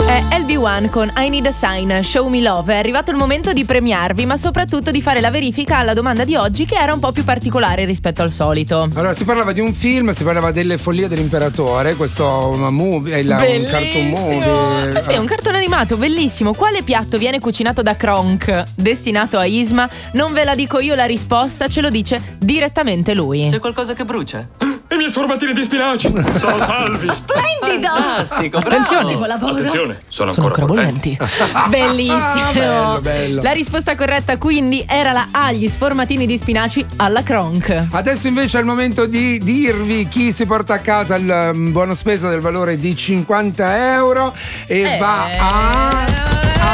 È LB1 con I Need a Sign, Show Me Love. È arrivato il momento di premiarvi, ma soprattutto di fare la verifica alla domanda di oggi, che era un po' più particolare rispetto al solito. Allora, si parlava di un film, si parlava delle follie dell'imperatore. Questo è un cartoon movie. Sì, è un cartone animato bellissimo. Quale piatto viene cucinato da Kronk, destinato a Isma? Non ve la dico io la risposta, ce lo dice direttamente lui. C'è qualcosa che brucia? I miei sformatini di spinaci sono salvi. Splendido! Fantastico, bravo! Attenzione con la paura. Attenzione, sono ancora bollenti. Bellissimo. Bello. La risposta corretta quindi era la A, gli sformatini di spinaci alla Kronk. Adesso invece è il momento di dirvi chi si porta a casa il buono spesa del valore di 50 euro e va a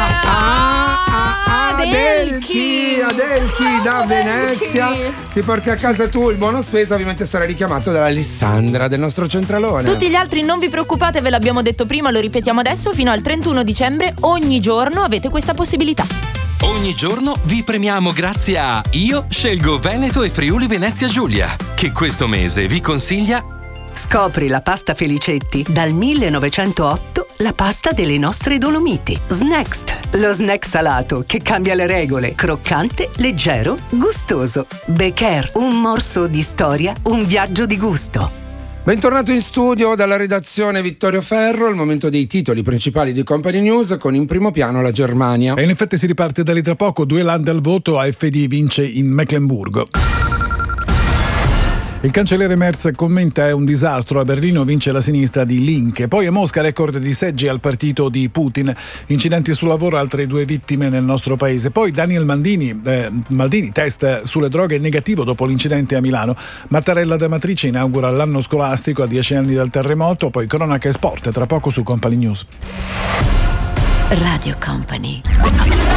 Adelchi da Venezia. Ti porti a casa tu il buono spesa, ovviamente sarà richiamato da Alessandra del nostro centralone. Tutti gli altri non vi preoccupate, ve l'abbiamo detto prima, lo ripetiamo adesso, fino al 31 dicembre ogni giorno avete questa possibilità. Ogni giorno vi premiamo grazie a Io scelgo Veneto e Friuli Venezia Giulia, che questo mese vi consiglia. Scopri la pasta Felicetti, dal 1908 la pasta delle nostre Dolomiti. Snackst, lo snack salato che cambia le regole, croccante, leggero, gustoso. Becker, un morso di storia, un viaggio di gusto. Bentornato in studio dalla redazione Vittorio Ferro, il momento dei titoli principali di Company News, con in primo piano la Germania. E in effetti si riparte da lì tra poco, 2 land al voto, AfD vince in Meckenburgo. Il cancelliere Merz commenta: è un disastro, a Berlino vince la sinistra di Linke. Poi a Mosca record di seggi al partito di Putin, incidenti sul lavoro, altre 2 vittime nel nostro paese. Poi Daniel Maldini, test sulle droghe negativo dopo l'incidente a Milano. Mattarella da Matrice inaugura l'anno scolastico a 10 anni dal terremoto. Poi cronaca e sport tra poco su Company News. Radio Company.